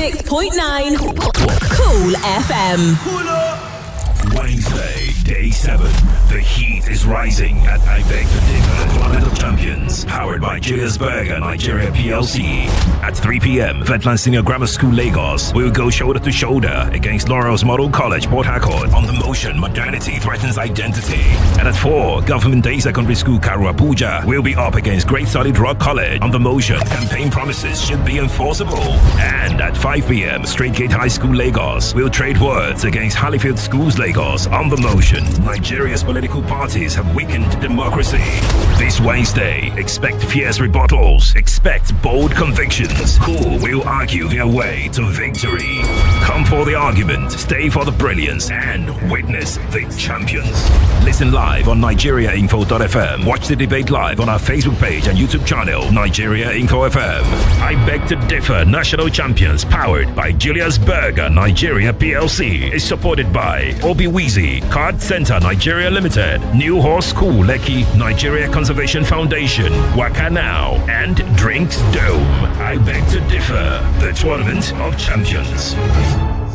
106.9 Cool FM. Wednesday, day 7. The heat is rising at I Beg to Differ Tournament of Champions, powered by Julius Berger Nigeria PLC. At 3 p.m., Vetland Senior Grammar School, Lagos will go shoulder to shoulder against Laurel's Model College, Port Harcourt. On the motion, modernity threatens identity. And at 4, Government Day Secondary School, Karu Abuja will be up against Great Solid Rock College. On the motion, campaign promises should be enforceable. And at 5 p.m., Straight Gate High School, Lagos will trade words against Hallifield Schools, Lagos. On the motion, Nigeria's political parties have weakened democracy. This Wednesday, expect fierce rebuttals, expect bold convictions. Who will argue their way to victory? Come for the argument, stay for the brilliance, and witness the champions. Listen live on NigeriaInfo.fm. Watch the debate live on our Facebook page and YouTube channel, Nigeria Info FM. I Beg to Differ National Champions, powered by Julius Berger Nigeria PLC, is supported by Obi Weezy, Card Center Nigeria Limited, New Horse School Lekki, Nigeria Conservation Foundation, Waka Now, and Drinks Dome. I Beg to Differ, the Tournament of Champions.